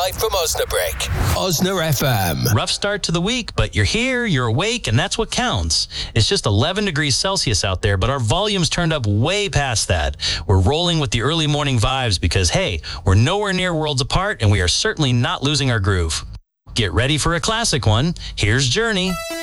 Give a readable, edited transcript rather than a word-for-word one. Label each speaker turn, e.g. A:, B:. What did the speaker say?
A: live from Osnabrück. Osna FM.
B: Rough start to the week, but you're here, you're awake, and that's what counts. It's just 11 degrees Celsius out there, but our volume's turned up way past that. We're rolling with the early morning vibes because, hey, we're nowhere near worlds apart, and we are certainly not losing our groove. Get ready for a classic one. Here's Journey.